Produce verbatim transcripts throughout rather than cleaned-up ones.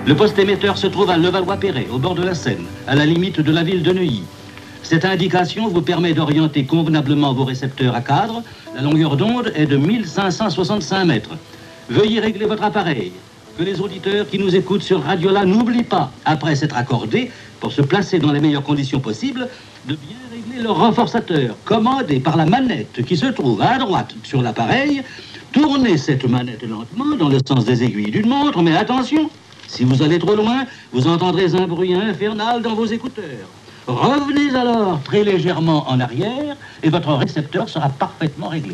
Le poste émetteur se trouve à Levallois-Perret, au bord de la Seine, à la limite de la ville de Neuilly. Cette indication vous permet d'orienter convenablement vos récepteurs à cadre. La longueur d'onde est de mille cinq cent soixante-cinq mètres. Veuillez régler votre appareil. Que les auditeurs qui nous écoutent sur Radiola n'oublient pas, après s'être accordés, pour se placer dans les meilleures conditions possibles, de bien régler leur renforçateur, commandé par la manette qui se trouve à droite sur l'appareil. Tournez cette manette lentement dans le sens des aiguilles d'une montre, mais attention, si vous allez trop loin, vous entendrez un bruit infernal dans vos écouteurs. Revenez alors très légèrement en arrière et votre récepteur sera parfaitement réglé.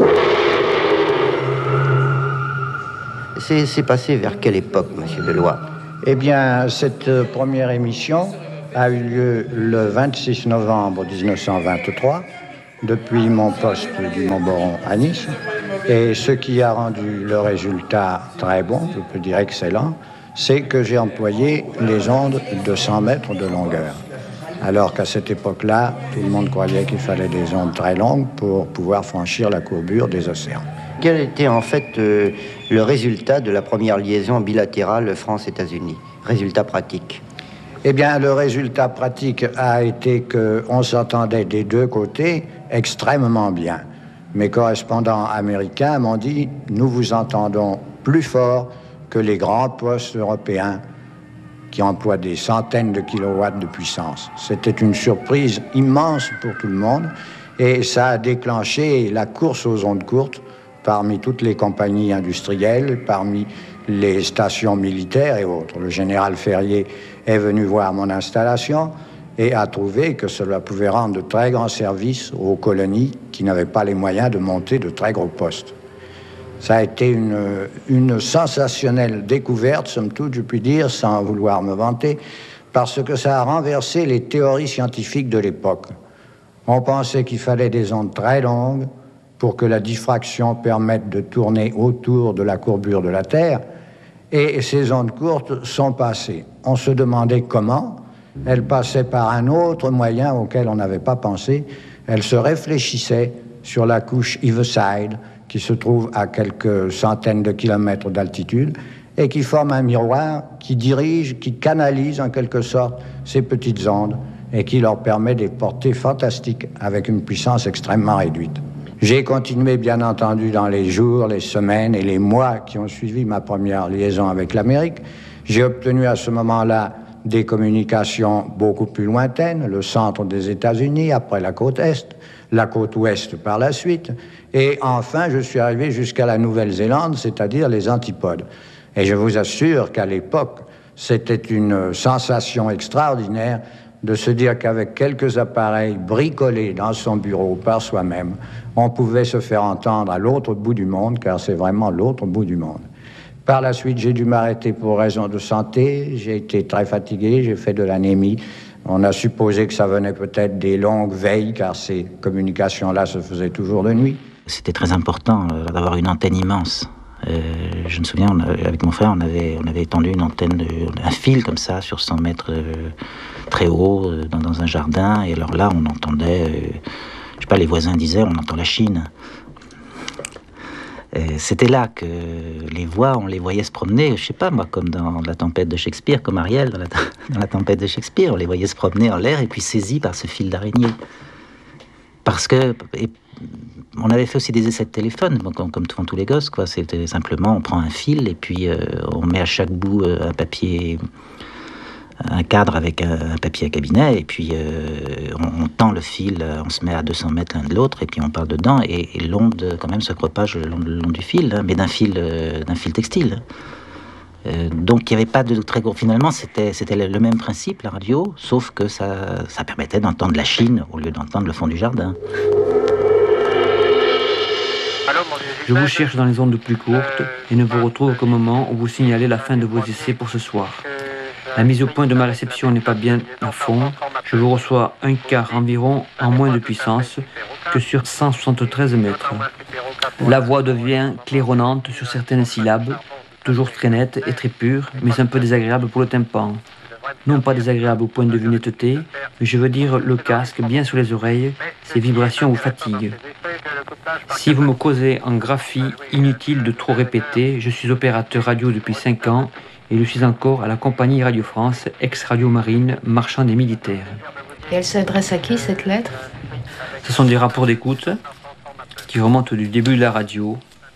C'est, c'est passé vers quelle époque, monsieur Deloy? Eh bien, cette première émission a eu lieu le vingt-six novembre dix-neuf cent vingt-trois, depuis mon poste du Montboron à Nice. Et ce qui a rendu le résultat très bon, je peux dire excellent, c'est que j'ai employé les ondes de cent mètres de longueur. Alors qu'à cette époque-là, tout le monde croyait qu'il fallait des ondes très longues pour pouvoir franchir la courbure des océans. Quel était en fait euh, le résultat de la première liaison bilatérale France-États-Unis? Résultat pratique? Eh bien, le résultat pratique a été qu'on s'entendait des deux côtés extrêmement bien. Mes correspondants américains m'ont dit « Nous vous entendons plus fort que les grands postes européens qui emploient des centaines de kilowatts de puissance. » C'était une surprise immense pour tout le monde et ça a déclenché la course aux ondes courtes parmi toutes les compagnies industrielles, parmi les stations militaires et autres. Le général Ferrier est venu voir mon installation et a trouvé que cela pouvait rendre de très grands services aux colonies qui n'avaient pas les moyens de monter de très gros postes. Ça a été une, une sensationnelle découverte, somme toute, je puis dire, sans vouloir me vanter, parce que ça a renversé les théories scientifiques de l'époque. On pensait qu'il fallait des ondes très longues pour que la diffraction permette de tourner autour de la courbure de la Terre, et ces ondes courtes sont passées. On se demandait comment. Elles passaient par un autre moyen auquel on n'avait pas pensé. Elles se réfléchissaient sur la couche Everside, qui se trouve à quelques centaines de kilomètres d'altitude, et qui forme un miroir qui dirige, qui canalise en quelque sorte ces petites ondes, et qui leur permet des portées fantastiques avec une puissance extrêmement réduite. J'ai continué, bien entendu, dans les jours, les semaines et les mois qui ont suivi ma première liaison avec l'Amérique. J'ai obtenu à ce moment-là des communications beaucoup plus lointaines, le centre des États-Unis, après la côte Est, la côte Ouest par la suite, et enfin, je suis arrivé jusqu'à la Nouvelle-Zélande, c'est-à-dire les antipodes. Et je vous assure qu'à l'époque, c'était une sensation extraordinaire de se dire qu'avec quelques appareils bricolés dans son bureau par soi-même, on pouvait se faire entendre à l'autre bout du monde, car c'est vraiment l'autre bout du monde. Par la suite, j'ai dû m'arrêter pour raison de santé, j'ai été très fatigué, j'ai fait de l'anémie. On a supposé que ça venait peut-être des longues veilles, car ces communications-là se faisaient toujours de nuit. C'était très important euh, d'avoir une antenne immense. Euh, je me souviens, on a, avec mon frère, on avait, on avait étendu une antenne, de, un fil comme ça, sur cent mètres, euh, très haut, euh, dans, dans un jardin. Et alors là, on entendait, euh, je sais pas, les voisins disaient, on entend la Chine. Et c'était là que les voix, on les voyait se promener, je sais pas moi, comme dans La Tempête de Shakespeare, comme Ariel dans la, dans la Tempête de Shakespeare, on les voyait se promener en l'air et puis saisis par ce fil d'araignée. Parce que... Et, on avait fait aussi des essais de téléphone, comme, comme font tous les gosses, quoi. C'était simplement, on prend un fil et puis euh, on met à chaque bout euh, un papier, un cadre avec un, un papier à cabinet, et puis euh, on, on tend le fil, on se met à deux cents mètres l'un de l'autre, et puis on parle dedans, et, et l'onde quand même se propage le long, le long du fil, hein, mais d'un fil, euh, d'un fil textile. Euh, donc il n'y avait pas de très gros... Finalement, c'était, c'était le même principe, la radio, sauf que ça, ça permettait d'entendre la Chine au lieu d'entendre le fond du jardin. Je vous cherche dans les ondes plus courtes et ne vous retrouve qu'au moment où vous signalez la fin de vos essais pour ce soir. La mise au point de ma réception n'est pas bien à fond. Je vous reçois un quart environ en moins de puissance que sur cent soixante-treize mètres. La voix devient claironnante sur certaines syllabes, toujours très nette et très pure, mais un peu désagréable pour le tympan. Non pas désagréable au point de vue netteté, mais je veux dire le casque bien sur les oreilles, ces vibrations vous fatiguent. Si vous me causez en graphie, inutile de trop répéter, je suis opérateur radio depuis cinq ans et je suis encore à la compagnie Radio France, ex-Radio Marine, marchand des militaires. Et elle s'adresse à qui, cette lettre ? Ce sont des rapports d'écoute qui remontent du début de la radio.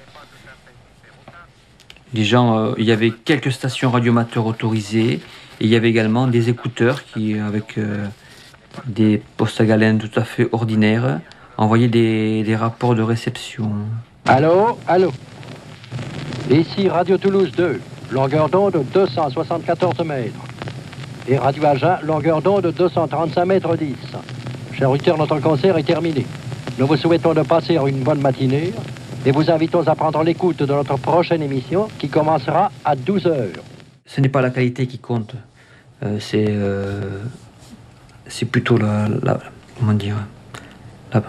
Les gens, euh, il y avait quelques stations radioamateurs autorisées et il y avait également des écouteurs qui, avec euh, des postes à galène tout à fait ordinaires, envoyaient des, des rapports de réception. Allô, allô. Ici Radio Toulouse deux, longueur d'onde deux cent soixante-quatorze mètres. Et Radio Agen, longueur d'onde deux cent trente-cinq mètres dix. Chers auditeurs, notre concert est terminé. Nous vous souhaitons de passer une bonne matinée et vous invitons à prendre l'écoute de notre prochaine émission qui commencera à douze heures. Ce n'est pas la qualité qui compte, euh, c'est, euh, c'est plutôt la, la, comment dire, la,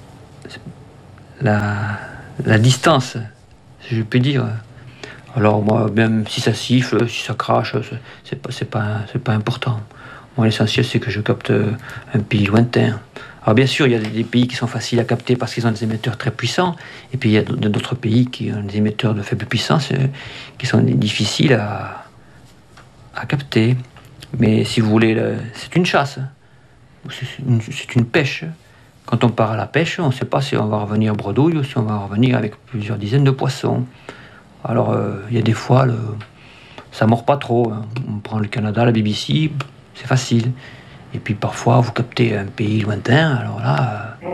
la, la distance, si je peux dire. Alors moi, même si ça siffle, si ça crache, c'est pas, c'est pas, c'est pas important. Moi, l'essentiel, c'est que je capte un pays lointain. Alors bien sûr, il y a des pays qui sont faciles à capter parce qu'ils ont des émetteurs très puissants, et puis il y a d'autres pays qui ont des émetteurs de faible puissance qui sont difficiles à, à capter. Mais si vous voulez, c'est une chasse, c'est une, c'est une pêche. Quand on part à la pêche, on ne sait pas si on va revenir bredouille ou si on va revenir avec plusieurs dizaines de poissons. Alors euh, il y a des fois, le, ça ne mord pas trop. Hein. On prend le Canada, la B B C, c'est facile. Et puis parfois, vous captez un pays lointain, alors là...